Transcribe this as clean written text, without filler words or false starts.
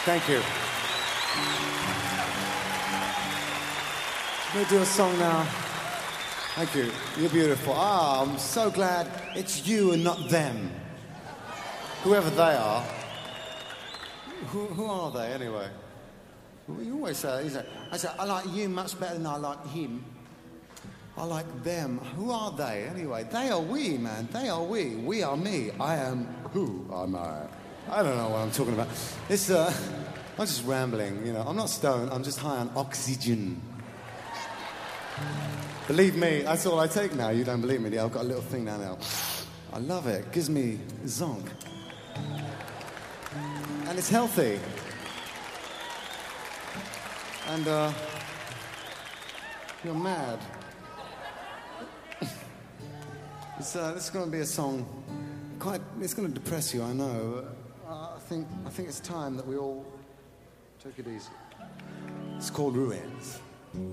Thank you. We'll do a song now. Thank you. You're beautiful. Ah, I'm so glad it's you and not them. Whoever they are. Who are they, anyway? You always say that. I say, I like you much better than I like him. I like them. Who are they, anyway? They are we, man. They are we. We are me. I am who am I? I don't know what I'm talking about. It's, I'm just rambling, you know. I'm not stoned. I'm just high on oxygen. Believe me, that's all I take now. You don't believe me? Yeah, I've got a little thing down there. I love it. It gives me zonk. And it's healthy. And, you're mad. This is going to be a song. It's going to depress you, I know. I think it's time that we all take it easy. It's called Ruins.